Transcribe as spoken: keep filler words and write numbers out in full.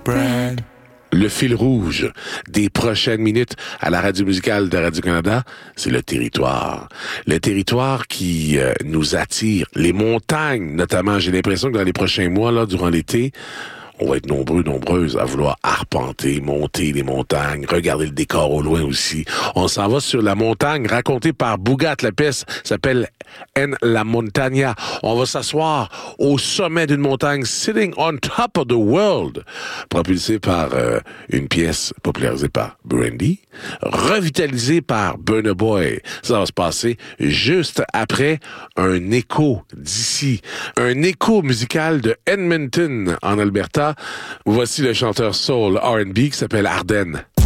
bread. Le fil rouge des prochaines minutes à la radio musicale de Radio-Canada, c'est le territoire. Le territoire qui euh, nous attire. Les montagnes, notamment. J'ai l'impression que dans les prochains mois, là, durant l'été, on va être nombreux, nombreuses à vouloir arpenter, monter les montagnes, regarder le décor au loin aussi. On s'en va sur la montagne racontée par Bougat. La pièce s'appelle En la Montaña. On va s'asseoir au sommet d'une montagne, Sitting on Top of the World, propulsée par euh, une pièce popularisée par Brandy, revitalisée par Burna Boy. Ça va se passer juste après un écho d'ici, un écho musical de Edmonton en Alberta. Voici le chanteur soul R and B qui s'appelle Arden.